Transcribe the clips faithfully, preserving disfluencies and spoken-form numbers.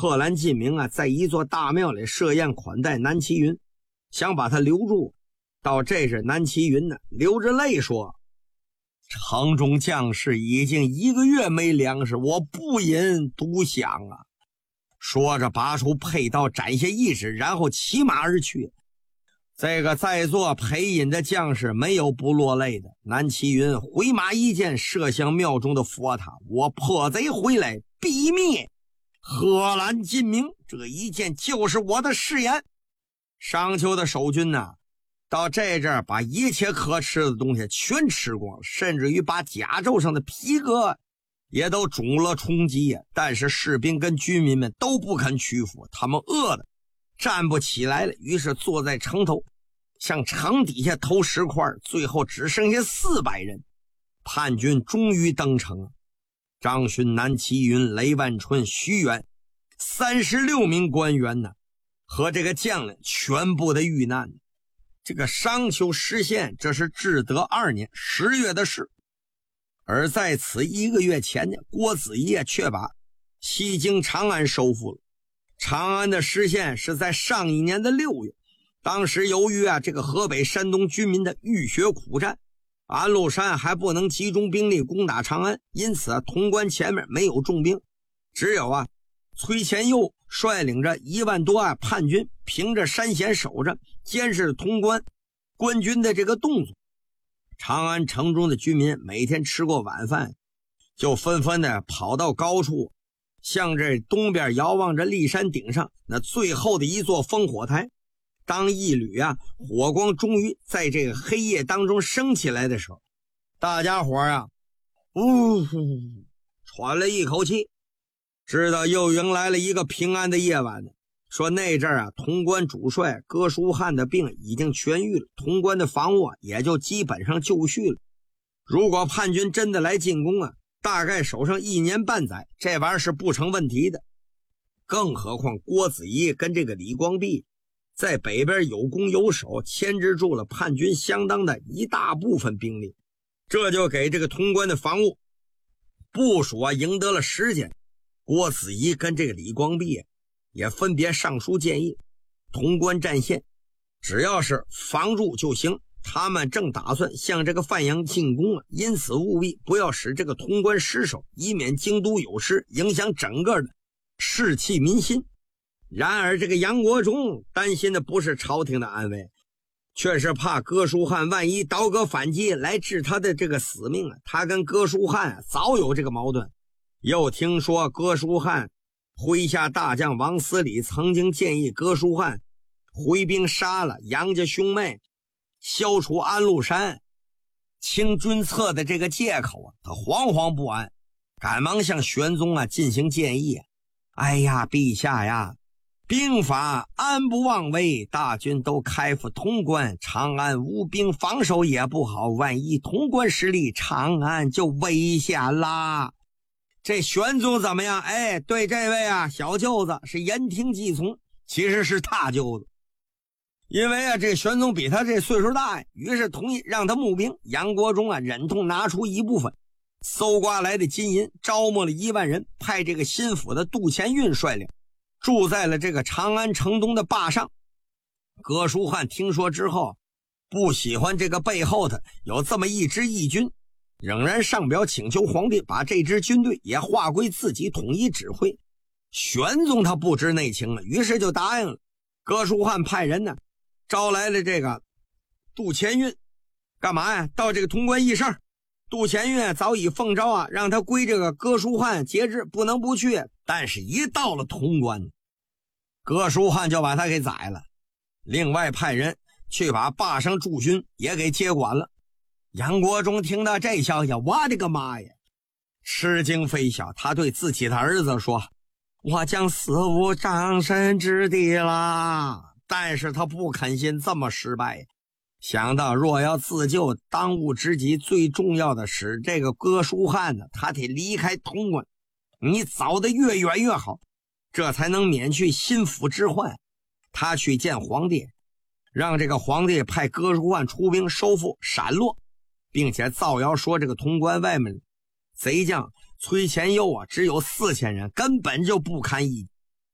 贺兰进明啊，在一座大庙里设宴款待南齐云，想把他留住。到这时，南齐云呢，流着泪说：城中将士已经一个月没粮食，我不忍独享啊。说着拔出佩刀斩下一指，然后骑马而去。这个在座陪饮的将士没有不落泪的。南齐云回马一箭射向庙中的佛塔，我破贼回来必灭贺兰进明，这一箭就是我的誓言。商丘的守军呢，到这阵儿把一切可吃的东西全吃光，甚至于把甲胄上的皮革也都肿了充饥。但是士兵跟居民们都不肯屈服，他们饿的站不起来了，于是坐在城头向城底下投石块，最后只剩下四百人。叛军终于登城，张勋、南齐云、雷万春、徐远三十六名官员呢，和这个将领全部的遇难。这个商丘失陷，这是至德二年十月的事。而在此一个月前呢，郭子仪却把西京长安收复了。长安的失陷是在上一年的六月，当时由于啊这个河北山东军民的浴血苦战，安禄山还不能集中兵力攻打长安，因此啊潼关前面没有重兵，只有啊崔乾佑率领着一万多啊叛军凭着山险守着，监视潼关官军的这个动作。长安城中的居民每天吃过晚饭，就纷纷的跑到高处，向这东边遥望着骊山顶上那最后的一座烽火台。当一缕啊火光终于在这个黑夜当中升起来的时候，大家伙啊呜呼喘了一口气，知道又迎来了一个平安的夜晚呢。说那阵儿啊潼关主帅哥舒翰的病已经痊愈了，潼关的防务也就基本上就绪了。如果叛军真的来进攻啊，大概守上一年半载，这玩意儿是不成问题的。更何况郭子仪跟这个李光弼在北边有攻有守，牵制住了叛军相当的一大部分兵力，这就给这个潼关的防务部署啊赢得了时间。郭子仪跟这个李光弼也分别上书建议，潼关战线只要是防住就行，他们正打算向这个范阳进攻啊，因此务必不要使这个潼关失守，以免京都有失，影响整个的士气民心。然而这个杨国忠担心的不是朝廷的安危，却是怕哥舒翰万一倒戈反击来治他的这个死命啊。他跟哥舒翰、啊、早有这个矛盾，又听说哥舒翰麾下大将王思礼曾经建议哥舒翰回兵杀了杨家兄妹，消除安禄山清君侧的这个借口啊，他惶惶不安，赶忙向玄宗啊进行建议。哎呀，陛下呀，兵法安不忘危，大军都开赴潼关，长安无兵防守也不好，万一潼关失利，长安就危险啦。这玄宗怎么样？哎，对这位啊小舅子是言听计从，其实是他舅子。因为啊这玄宗比他这岁数大呀，于是同意让他募兵。杨国忠啊忍痛拿出一部分搜刮来的金银，招募了一万人，派这个心腹的杜钱运率领，住在了这个长安城东的坝上。哥舒翰听说之后，不喜欢这个背后的有这么一支义军，仍然上表请求皇帝把这支军队也划归自己统一指挥。玄宗他不知内情了，于是就答应了。哥舒翰派人呢招来了这个杜钱运，干嘛呀？到这个潼关议事。杜钱运早已奉诏啊，让他归这个哥舒翰节制，不能不去。但是一到了潼关，哥舒翰就把他给宰了，另外派人去把坝上驻军也给接管了。杨国忠听到这消息，我的个妈呀，吃惊非小。他对自己的儿子说，我将死无葬身之地啦。但是他不肯信这么失败，想到若要自救，当务之急最重要的是这个哥舒翰呢，他得离开潼关，你走得越远越好，这才能免去心腹之患。他去见皇帝，让这个皇帝派哥舒翰出兵收复陕洛，并且造谣说这个潼关外面贼将崔乾佑啊只有四千人，根本就不堪一击。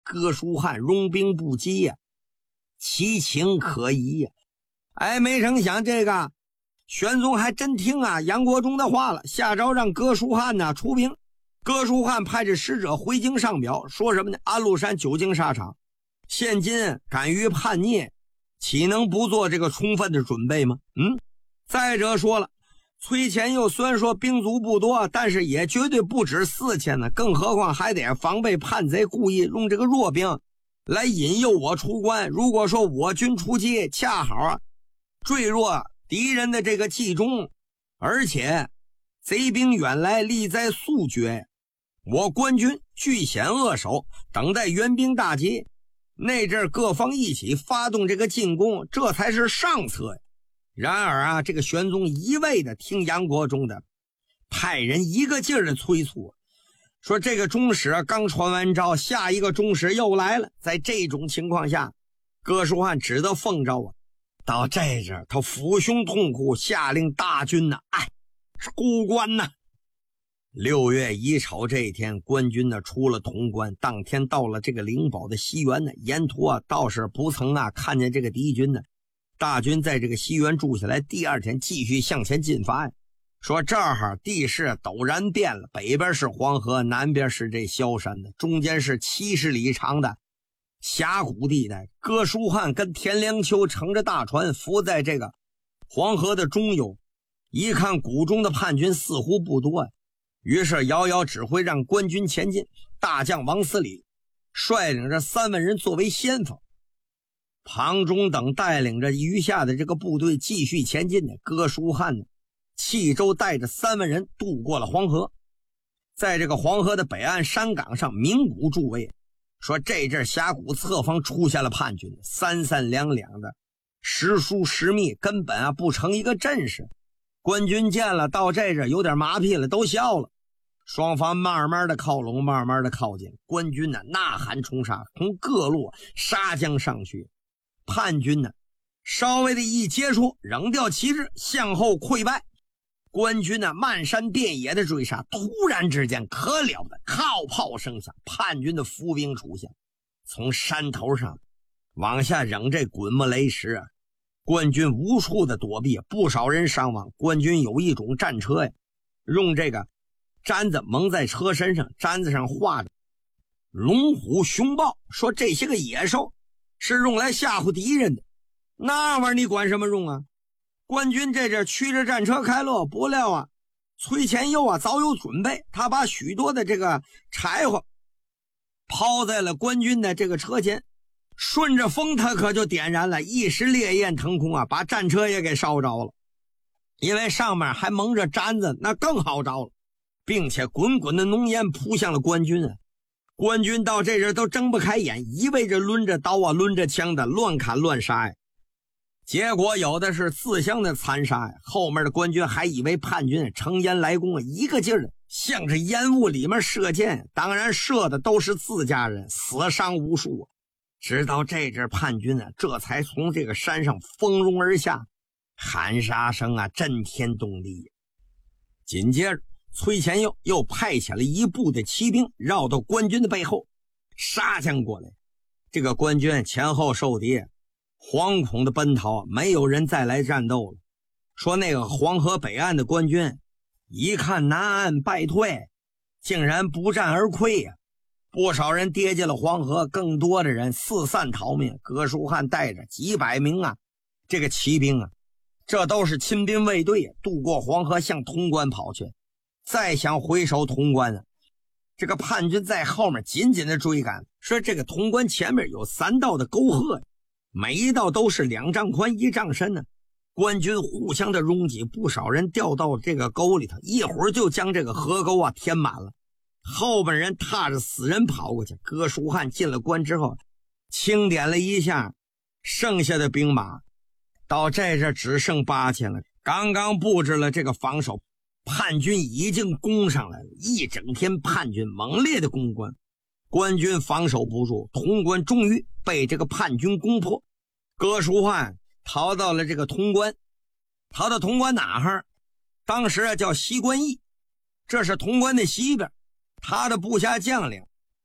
哥舒翰容兵不及呀、啊，其情可疑呀、啊。哎，没成想这个玄宗还真听啊杨国忠的话了，下诏让哥舒翰呢出兵。哥舒翰派着使者回京上表，说什么呢？安禄山久经沙场，现今敢于叛逆，岂能不做这个充分的准备吗？嗯，再者说了，崔乾佑虽然说兵卒不多，但是也绝对不止四千呢，更何况还得防备叛贼故意用这个弱兵来引诱我出关。如果说我军出击，恰好啊坠落敌人的这个计中，而且贼兵远来，力在速决，我官军据险扼守，等待援兵大捷，那阵各方一起发动这个进攻，这才是上策呀。然而啊，这个玄宗一味的听杨国忠的，派人一个劲儿的催促，说这个中使刚传完诏，下一个中使又来了。在这种情况下，哥舒翰只得奉诏啊，到这阵他抚胸痛哭，下令大军呢，哎，是孤关呐。六月乙丑这一天，官军呢出了潼关，当天到了这个灵宝的西园呢，沿途啊倒是不曾啊看见这个敌军呢。大军在这个西园住下来，第二天继续向前进发呀。说这儿地势陡然变了，北边是黄河，南边是这萧山的，中间是七十里长的峡谷地带。哥舒翰跟田良秋乘着大船浮在这个黄河的中游，一看谷中的叛军似乎不多呀，于是遥遥指挥让官军前进。大将王思礼率领着三万人作为先锋，庞忠等带领着余下的这个部队继续前进呢。哥舒翰呢弃舟带着三万人渡过了黄河，在这个黄河的北岸山岗上鸣鼓助威，说这阵峡谷侧方出现了叛军，三三两两的时疏时密，根本啊不成一个阵势。官军见了到这阵有点麻痹了，都笑了。双方慢慢的靠拢，慢慢的靠近，官军呢呐喊冲杀，从各路杀将上去。叛军呢稍微的一接触，扔掉旗帜，向后溃败。官军呢漫山遍野的追杀，突然之间可了的靠炮声响，叛军的伏兵出现，从山头上往下扔这滚木雷石啊，官军无处的躲避，不少人伤亡。官军有一种战车呀，用这个毡子蒙在车身上，毡子上画着龙虎熊豹，说这些个野兽是用来吓唬敌人的。那玩意儿你管什么用啊？官军这阵驱着战车开路，不料啊崔乾佑啊早有准备，他把许多的这个柴火抛在了官军的这个车前，顺着风他可就点燃了，一时烈焰腾空啊，把战车也给烧着了。因为上面还蒙着毡子，那更好着了，并且滚滚的浓烟扑向了官军啊。官军到这阵都睁不开眼，一味着抡着刀啊抡着枪的乱砍乱杀呀。结果有的是自相的残杀呀，后面的官军还以为叛军乘烟来攻啊，一个劲儿的向着烟雾里面射箭，当然射的都是自家人，死伤无数啊。直到这阵叛军啊，这才从这个山上蜂拥而下，喊杀声啊震天动地。紧接着崔乾佑又派遣了一部的骑兵绕到官军的背后杀将过来，这个官军前后受敌，惶恐的奔逃，没有人再来战斗了。说那个黄河北岸的官军一看南岸败退，竟然不战而溃呀、啊！不少人跌进了黄河，更多的人四散逃命。哥舒翰带着几百名啊这个骑兵啊，这都是亲兵卫队，渡过黄河向潼关跑去。再想回守潼关啊，这个叛军在后面紧紧的追赶。说这个潼关前面有三道的沟壑，每一道都是两丈宽一丈深呢、啊。官军互相的拥挤，不少人掉到这个沟里头，一会儿就将这个河沟啊填满了。后边人踏着死人跑过去。哥舒翰进了关之后，清点了一下剩下的兵马，到这这只剩八千了。刚刚布置了这个防守，叛军已经攻上来了，一整天叛军猛烈的攻关，官军防守不住，潼关终于被这个叛军攻破。哥舒翰逃到了这个潼关，逃到潼关哪儿？当时啊叫西关驿，这是潼关的西边。他的部下将领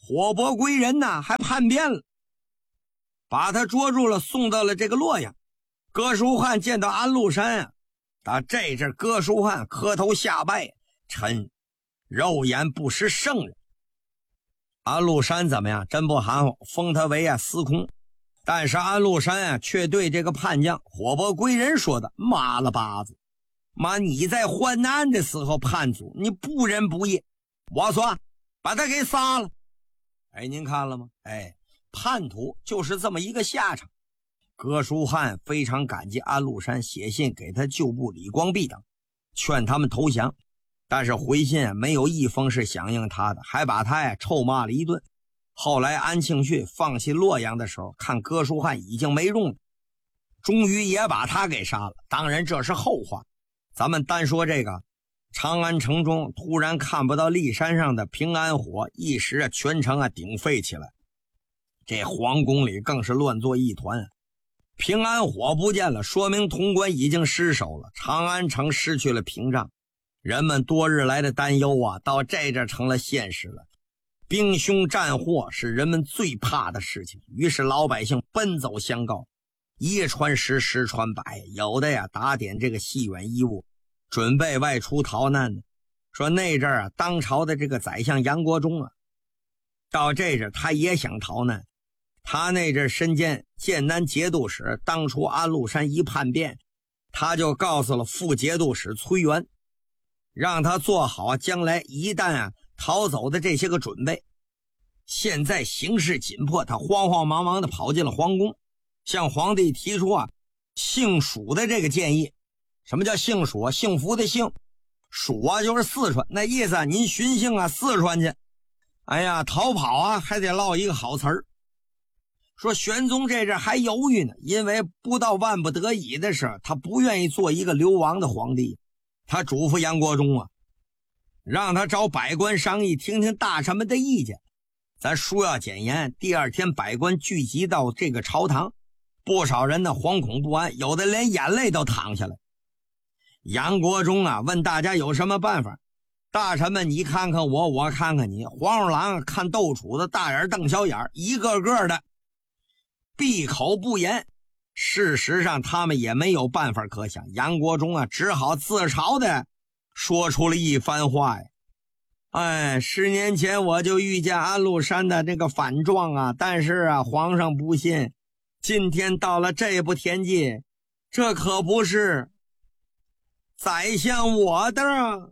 火伯归人呢还叛变了，把他捉住了，送到了这个洛阳。哥舒翰见到安禄山啊，打这阵哥舒翰磕头下拜，臣肉眼不识圣人。安禄山怎么样？真不含糊，封他为啊司空。但是安禄山啊，却对这个叛将火伯归人说的：妈了巴子，妈你在患难的时候叛祖，你不仁不义，我说把他给杀了。哎，您看了吗？哎，叛徒就是这么一个下场。哥舒翰非常感激安禄山，写信给他旧部李光弼等，劝他们投降。但是回信没有一封是响应他的，还把他呀臭骂了一顿。后来安庆绪放弃洛阳的时候，看哥舒翰已经没用了，终于也把他给杀了。当然这是后话，咱们单说这个长安城中突然看不到骊山上的平安火，一时啊全城啊鼎沸起来，这皇宫里更是乱作一团。平安火不见了，说明潼关已经失守了，长安城失去了屏障。人们多日来的担忧啊，到这这成了现实了。兵凶战祸是人们最怕的事情，于是老百姓奔走相告，一传十，十传百，有的呀打点这个细远衣物，准备外出逃难的。说那阵儿啊，当朝的这个宰相杨国忠啊，到这阵他也想逃难。他那阵身兼剑南节度使，当初安禄山一叛变，他就告诉了副节度使崔元，让他做好将来一旦啊逃走的这些个准备。现在形势紧迫，他慌慌忙忙的跑进了皇宫，向皇帝提出啊幸蜀的这个建议。什么叫幸蜀啊？幸福的幸，蜀啊就是四川，那意思啊您巡幸啊四川去。哎呀，逃跑啊还得落一个好词儿。说玄宗这阵还犹豫呢，因为不到万不得已的事，他不愿意做一个流亡的皇帝。他嘱咐杨国忠啊，让他找百官商议，听听大臣们的意见。咱书要简言，第二天百官聚集到这个朝堂，不少人呢惶恐不安，有的连眼泪都淌下来。杨国忠啊问大家有什么办法，大臣们你看看我，我看看你，黄鼠狼看豆杵子，大眼瞪小眼，一个个的闭口不言。事实上他们也没有办法可想，杨国忠啊只好自嘲的说出了一番话呀。哎，十年前我就遇见安禄山的这个反状啊，但是啊皇上不信，今天到了这步田地，这可不是宰相我的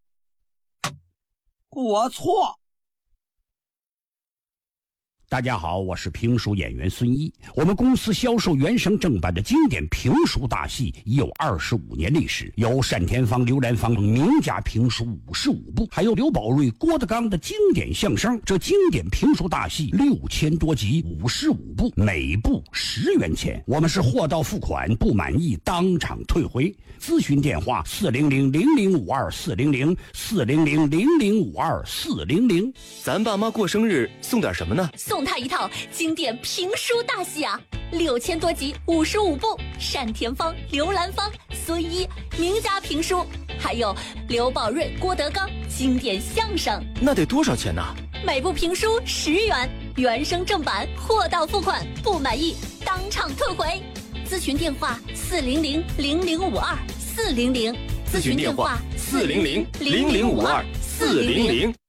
过错。 大家好，我是评书演员孙一。我们公司销售原声正版的经典评书大戏已有二十五年历史，有单田芳、刘兰芳名家评书五十五部，还有刘宝瑞、郭德纲的经典相声。这经典评书大戏六千多集，五十五部，每部十元钱。我们是货到付款，不满意当场退回。咨询电话：四零零零零五二四零零四零零零零五二四零零。 咱爸妈过生日送点什么呢？ 送他一套经典评书大戏啊，六千多集，五十五部，单田芳、刘兰芳、孙一名家评书，还有刘宝瑞、郭德纲经典相声。 那得多少钱呢？ 每部评书十元，原声正版，货到付款，不满意当场退回。咨询电话：四零零零零五二四零零。 咨询电话：四零零零零五二四零零。